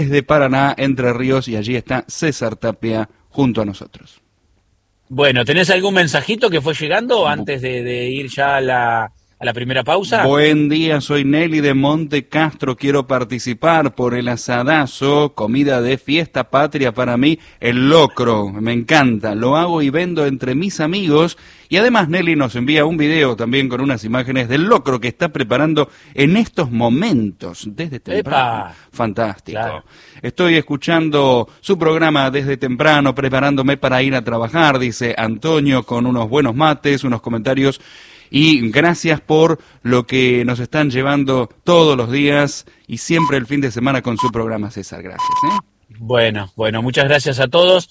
desde Paraná, Entre Ríos, y allí está César Tapia junto a nosotros. Bueno, ¿tenés algún mensajito que fue llegando antes de ir ya a la primera pausa? Buen día, soy Nelly de Monte Castro, quiero participar por el asadazo, comida de fiesta patria para mí, el locro, me encanta, lo hago y vendo entre mis amigos, y además Nelly nos envía un video también con unas imágenes del locro que está preparando en estos momentos, desde temprano. ¡Epa! Fantástico. Claro. Estoy escuchando su programa desde temprano, preparándome para ir a trabajar, dice Antonio, con unos buenos mates, unos comentarios. Y gracias por lo que nos están llevando todos los días y siempre el fin de semana con su programa, César. Gracias. Bueno, muchas gracias a todos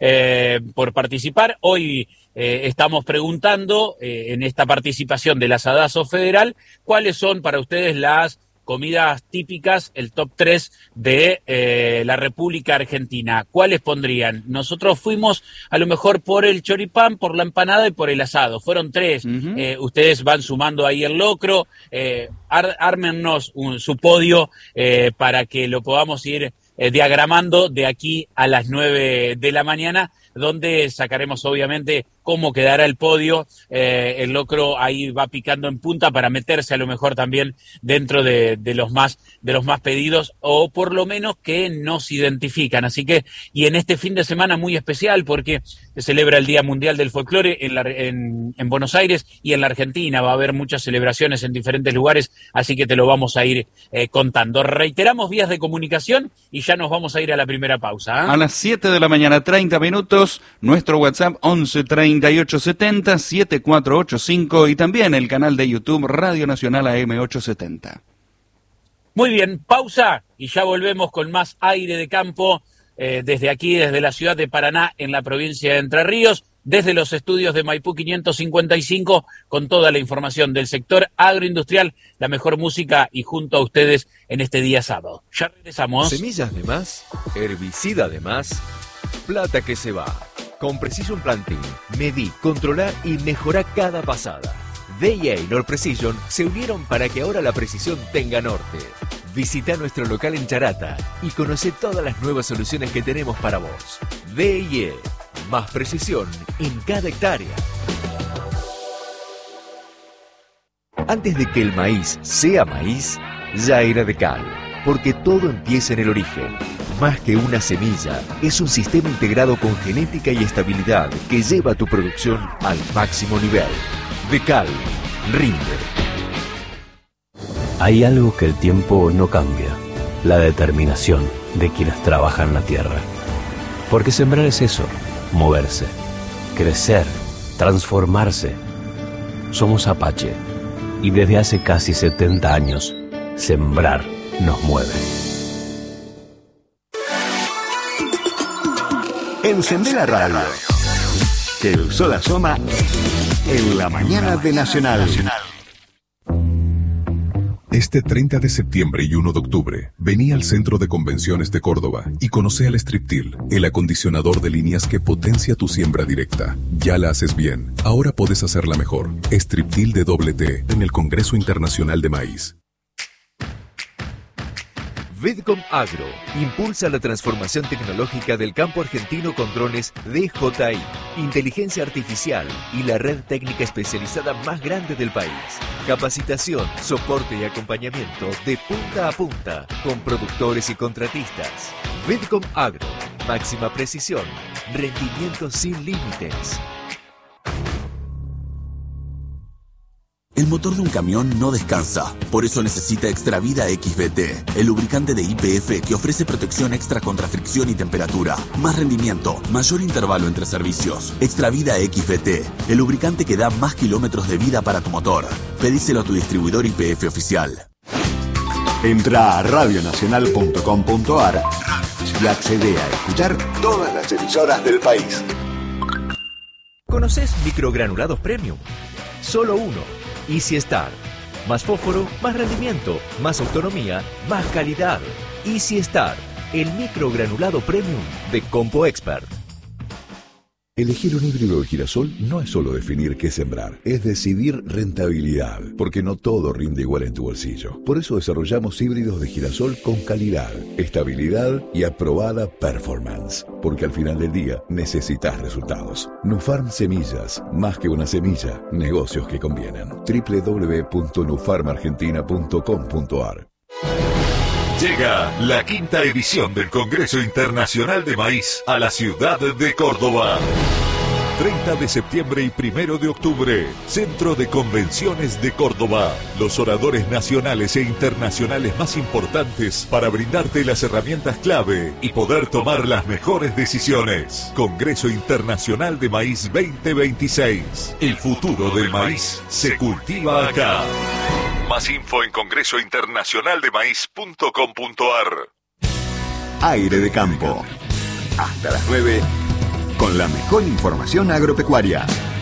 por participar. Hoy estamos preguntando en esta participación del Asadazo Federal, ¿cuáles son para ustedes las comidas típicas, el top 3 de la República Argentina? ¿Cuáles pondrían? Nosotros fuimos a lo mejor por el choripán, por la empanada y por el asado. Fueron 3. Ustedes van sumando ahí el locro. Ármennos su podio para que lo podamos ir diagramando de aquí a las 9 de la mañana, donde sacaremos obviamente cómo quedará el podio. El locro ahí va picando en punta para meterse a lo mejor también dentro de los más pedidos, o por lo menos que nos identifican. Así que, y en este fin de semana muy especial, porque se celebra el Día Mundial del Folclore en Buenos Aires y en la Argentina. Va a haber muchas celebraciones en diferentes lugares, así que te lo vamos a ir contando. Reiteramos vías de comunicación y ya nos vamos a ir a la primera pausa. A las 7 de la mañana, 30 minutos, nuestro WhatsApp 11 38 70 7485 y también el canal de YouTube Radio Nacional AM 870. Muy bien, pausa y ya volvemos con más aire de campo desde aquí, desde la ciudad de Paraná, en la provincia de Entre Ríos, desde los estudios de Maipú 555, con toda la información del sector agroindustrial, la mejor música y junto a ustedes en este día sábado. Ya regresamos. Semillas de más, herbicida de más, plata que se va. Con Precision Planting, medí, controlar y mejorar cada pasada. DIA y Nord Precision se unieron para que ahora la precisión tenga norte. Visita nuestro local en Charata y conoce todas las nuevas soluciones que tenemos para vos. DIA, más precisión en cada hectárea. Antes de que el maíz sea maíz, ya era Decal, porque todo empieza en el origen. Más que una semilla, es un sistema integrado con genética y estabilidad que lleva tu producción al máximo nivel. Decal, rinde. Hay algo que el tiempo no cambia, la determinación de quienes trabajan la tierra. Porque sembrar es eso, moverse, crecer, transformarse. Somos Apache y desde hace casi 70 años, sembrar nos mueve. Encendé la radio, que el sol asoma en la mañana de Nacional. Este 30 de septiembre y 1 de octubre, vení al Centro de Convenciones de Córdoba y conoce al Striptil, el acondicionador de líneas que potencia tu siembra directa. Ya la haces bien, ahora podés hacerla mejor. Striptil de T en el Congreso Internacional de Maíz. Vidcom Agro impulsa la transformación tecnológica del campo argentino con drones DJI, inteligencia artificial y la red técnica especializada más grande del país. Capacitación, soporte y acompañamiento de punta a punta con productores y contratistas. Vidcom Agro, máxima precisión, rendimiento sin límites. El motor de un camión no descansa, por eso necesita Extravida XBT, el lubricante de YPF que ofrece protección extra contra fricción y temperatura, más rendimiento, mayor intervalo entre servicios. Extravida XBT, el lubricante que da más kilómetros de vida para tu motor. Pedíselo a tu distribuidor YPF oficial. Entra a radionacional.com.ar y accede a escuchar todas las emisoras del país. ¿Conoces microgranulados premium? Solo uno. Easy Star. Más fósforo, más rendimiento, más autonomía, más calidad. Easy Star, el microgranulado premium de Compo Expert. Elegir un híbrido de girasol no es solo definir qué sembrar, es decidir rentabilidad, porque no todo rinde igual en tu bolsillo. Por eso desarrollamos híbridos de girasol con calidad, estabilidad y aprobada performance, porque al final del día necesitas resultados. Nufarm Semillas, más que una semilla, negocios que convienen. www.nufarmargentina.com.ar. Llega la 5ª edición del Congreso Internacional de Maíz a la ciudad de Córdoba. 30 de septiembre y 1 de octubre, Centro de Convenciones de Córdoba. Los oradores nacionales e internacionales más importantes para brindarte las herramientas clave y poder tomar las mejores decisiones. Congreso Internacional de Maíz 2026. El futuro del maíz se cultiva acá. Más info en congresointernacionaldemaíz.com.ar. Aire de campo. Hasta las 9, con la mejor información agropecuaria.